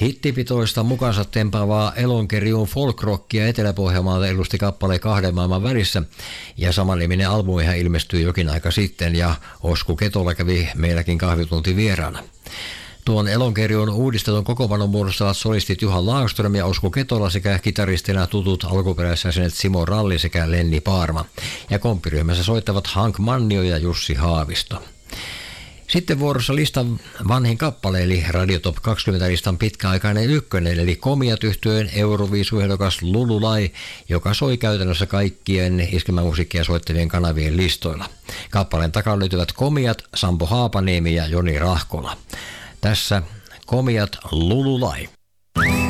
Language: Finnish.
Hittipitoista mukansa tempaavaa Elonkerjun folkrockia Etelä-Pohjanmaalta edusti kappale Kahden maailman välissä, ja samanniminen albumihan ilmestyi jokin aika sitten, ja Osku Ketola kävi meilläkin kahvitunti vieraana. Tuon Elonkerjun uudistetun kokoonpanon muodostavat solistit Juha Laakström ja Osku Ketola sekä kitaristina tutut alkuperäisjäsenet Simo Ralli sekä Lenni Paarma. Ja komppiryhmässä soittavat Hank Mannio ja Jussi Haavisto. Sitten vuorossa listan vanhin kappale, eli Radio Top 20-listan pitkäaikainen ykkönen, eli Komiat -yhtyeen Euroviisuehdokas Lululai, joka soi käytännössä kaikkien iskelmämusiikkia soittavien kanavien listoilla. Kappaleen takana löytyvät Komiat, Sampo Haapaniemi ja Joni Rahkola. Tässä Komiat Lululai.